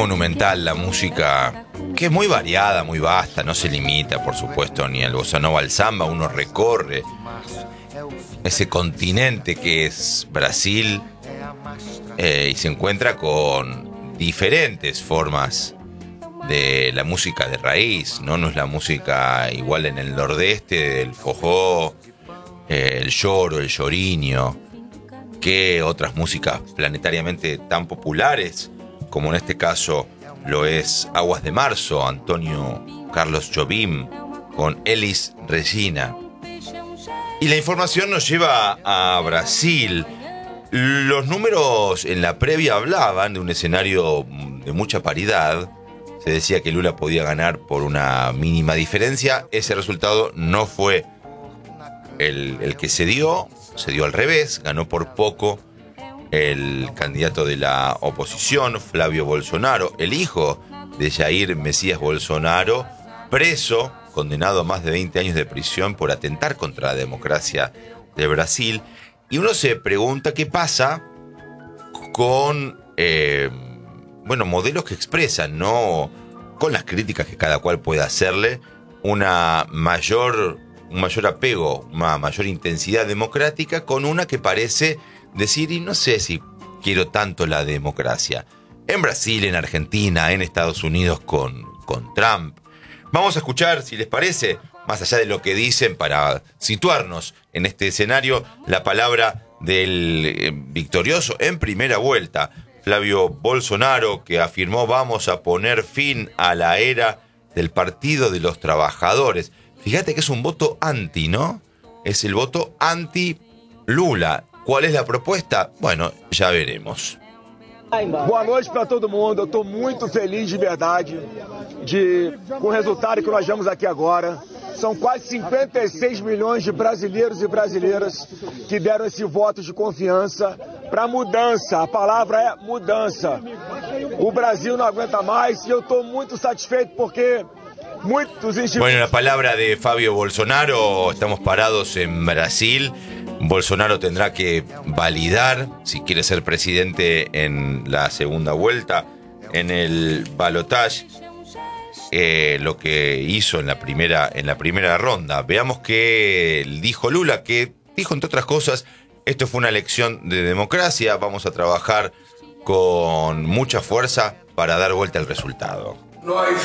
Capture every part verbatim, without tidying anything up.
monumental la música, que es muy variada, muy vasta, no se limita, por supuesto, ni al bossa nova, al samba. Uno recorre ese continente que es Brasil eh, y se encuentra con diferentes formas de la música de raíz, ¿no? No es la música igual en el nordeste, el forró, eh, el lloro, el lloriño, que otras músicas planetariamente tan populares, como en este caso lo es Aguas de Marzo, Antonio Carlos Jobim, con Elis Regina. Y la información nos lleva a Brasil. Los números en la previa hablaban de un escenario de mucha paridad. Se decía que Lula podía ganar por una mínima diferencia. Ese resultado no fue el, el que se dio. Se dio al revés. Ganó por poco el candidato de la oposición, Flavio Bolsonaro, el hijo de Jair Mesías Bolsonaro, preso, condenado a más de veinte años de prisión por atentar contra la democracia de Brasil. Y uno se pregunta qué pasa con... Eh, bueno, modelos que expresan, ¿no? Con las críticas que cada cual puede hacerle, una mayor, un mayor apego, una mayor intensidad democrática, con una que parece decir, y no sé si quiero tanto la democracia. En Brasil, en Argentina, en Estados Unidos con, con Trump. Vamos a escuchar, si les parece, más allá de lo que dicen, para situarnos en este escenario, la palabra del eh, victorioso en primera vuelta, Flavio Bolsonaro, que afirmó: vamos a poner fin a la era del Partido de los Trabajadores. Fíjate que es un voto anti, ¿no? Es el voto anti-Lula. ¿Cuál es la propuesta? Bueno, ya veremos. Boa noite para todo mundo. Eu estou muito feliz de verdade de, com o resultado que nós vemos aqui agora. São quase cinquenta e seis milhões de brasileiros e brasileiras que deram esse voto de confiança para mudança. A palavra é mudança. O Brasil não aguenta mais e eu estou muito satisfeito porque muitos institutos... Bueno, la palabra de Fabio Bolsonaro. Estamos parados en Brasil. Bolsonaro tendrá que validar si quiere ser presidente en la segunda vuelta, en el balotaje, eh, lo que hizo en la primera en la primera ronda. Veamos qué dijo Lula, que dijo, entre otras cosas, esto fue una elección de democracia, vamos a trabajar con mucha fuerza para dar vuelta al resultado. Nós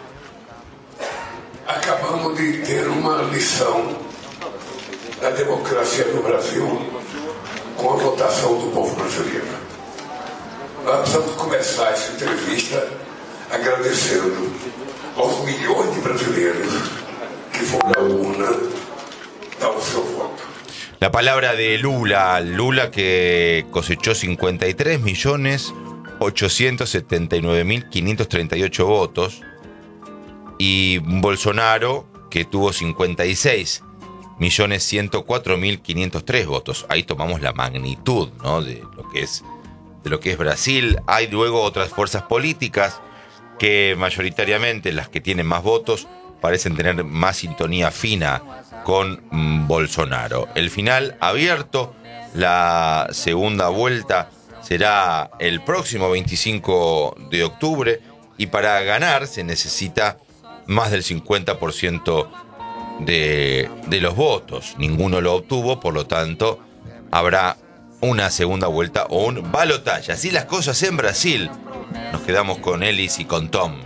acabamos de ter uma lição da democracia no Brasil com a votação do povo brasileiro. Nós precisamos começar essa entrevista agradecendo aos milhões de brasileiros que foram à urna dar o seu voto. La palabra de Lula, Lula que cosechó cincuenta y tres millones ochocientos setenta y nueve mil quinientos treinta y ocho votos, y Bolsonaro que tuvo cincuenta y seis millones ciento cuatro mil quinientos tres votos. Ahí tomamos la magnitud, ¿no? de lo que es de lo que es Brasil. Hay luego otras fuerzas políticas que mayoritariamente, las que tienen más votos, parecen tener más sintonía fina con mm, Bolsonaro. El final abierto, la segunda vuelta será el próximo veinticinco de octubre, y para ganar se necesita más del cincuenta por ciento de, de los votos. Ninguno lo obtuvo, por lo tanto habrá una segunda vuelta o un balotaje. Así las cosas en Brasil. Nos quedamos con Elis y con Tom.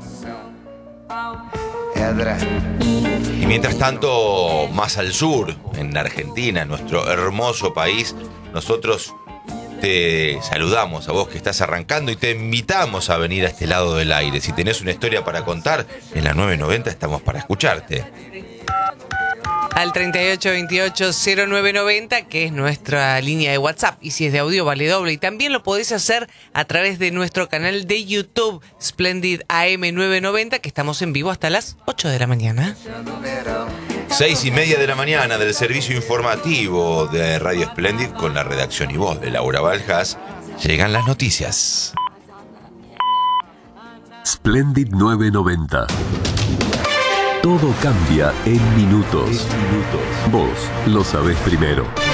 Y mientras tanto, más al sur, en Argentina, nuestro hermoso país, nosotros te saludamos a vos que estás arrancando y te invitamos a venir a este lado del aire. Si tenés una historia para contar, en la nueve noventa estamos para escucharte. Al treinta y ocho veintiocho cero nueve noventa, que es nuestra línea de WhatsApp. Y si es de audio, vale doble. Y también lo podés hacer a través de nuestro canal de YouTube, Splendid A M nueve noventa, que estamos en vivo hasta las ocho de la mañana. Seis y media de la mañana del servicio informativo de Radio Splendid, con la redacción y voz de Laura Valjas, llegan las noticias. Splendid nueve noventa. Todo cambia en minutos. Vos lo sabés primero.